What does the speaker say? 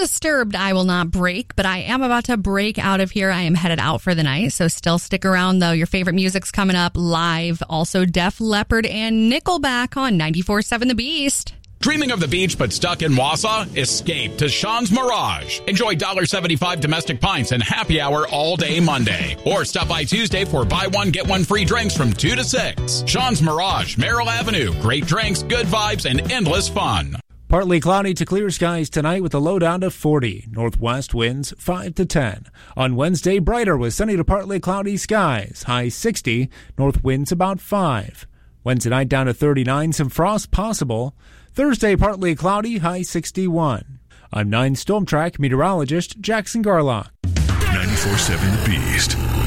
Disturbed, I Will Not Break, but I am about to break out of here. I am headed out for the night, so still stick around, though. Your favorite music's coming up live. Also, Def Leppard and Nickelback on 94.7 The Beast. Dreaming of the beach but stuck in Wausau? Escape to Sean's Mirage. Enjoy $1.75 domestic pints and happy hour all day Monday. Or stop by Tuesday for buy one, get one free drinks from 2 to 6. Sean's Mirage, Merrill Avenue. Great drinks, good vibes, and endless fun. Partly cloudy to clear skies tonight with a low down to 40. Northwest winds 5 to 10. On Wednesday, brighter with sunny to partly cloudy skies. High 60. North winds about 5. Wednesday night down to 39. Some frost possible. Thursday, partly cloudy, high 61. I'm 9 Storm Track meteorologist Jackson Garlock. 94.7 The Beast.